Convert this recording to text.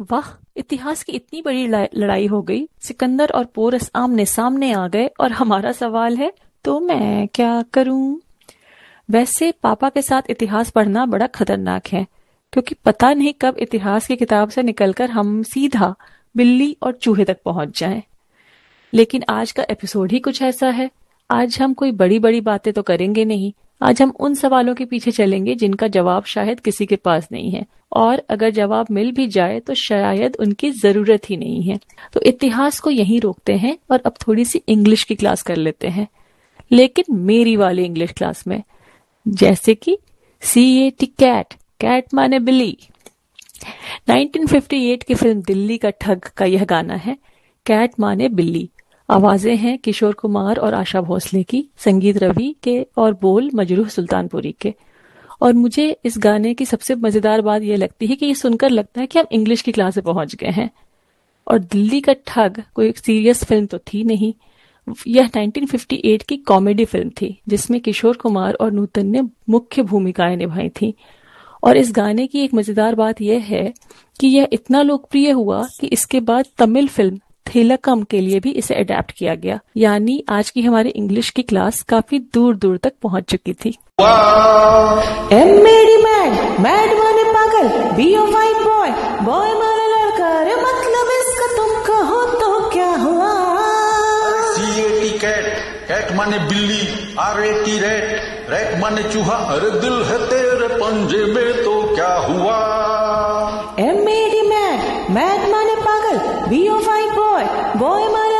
वाह, इतिहास की इतनी बड़ी लड़ाई हो गई, सिकंदर और पोरस आमने सामने आ गए और हमारा सवाल है तो मैं क्या करूं? वैसे पापा के साथ इतिहास पढ़ना बड़ा खतरनाक है, क्योंकि पता नहीं कब इतिहास की किताब से निकलकर हम सीधा बिल्ली और चूहे तक पहुंच जाएं। लेकिन आज का एपिसोड ही कुछ ऐसा है। आज हम कोई बड़ी बड़ी बातें तो करेंगे नहीं। आज हम उन सवालों के पीछे चलेंगे जिनका जवाब शायद किसी के पास नहीं है, और अगर जवाब मिल भी जाए तो शायद उनकी जरूरत ही नहीं है। तो इतिहास को यहीं रोकते हैं और अब थोड़ी सी इंग्लिश की क्लास कर लेते हैं, लेकिन मेरी वाली इंग्लिश क्लास में। जैसे कि CAT, कैट, कैट माने बिल्ली। 1958 की फिल्म दिल्ली का ठग का यह गाना है, कैट माने बिल्ली। आवाजें हैं किशोर कुमार और आशा भोसले की, संगीत रवि के और बोल मजरूह सुल्तानपुरी के। और मुझे इस गाने की सबसे मजेदार बात यह लगती है कि ये सुनकर लगता है कि हम इंग्लिश की क्लास में पहुंच गए हैं। और दिल्ली का ठग कोई एक सीरियस फिल्म तो थी नहीं, यह 1958 की कॉमेडी फिल्म थी जिसमें किशोर कुमार और नूतन ने मुख्य भूमिकाएं निभाई थी। और इस गाने की एक मजेदार बात यह है कि यह इतना लोकप्रिय हुआ कि इसके बाद तमिल फिल्म थेलकम के लिए भी इसे अडेप्ट किया गया। यानी आज की हमारी इंग्लिश की क्लास काफी दूर दूर तक पहुंच चुकी थी। मैड माने पागल, be a white boy, boy माने लड़का, रे मतलब इसका तुम कहो तो क्या हुआ? CAT कैट, कैट माने बिल्ली, RAT रैट, रैट माने चूहा, अरे दिल है तेरे पंजे में तो क्या हुआ? MAD मैड, मैड माने पागल, be a white boy, boy माने